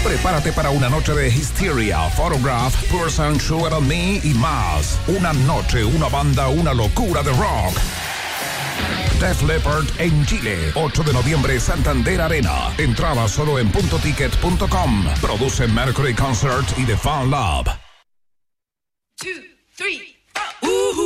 Prepárate para una noche de Hysteria, Photograph, Person, Sugar and Me y más. Una noche, una banda, una locura de rock. Def Leppard en Chile, 8 de noviembre, Santander Arena. Entrada solo en puntoticket.com. Produce Mercury Concert y The Fan Lab. 2, 3, 4.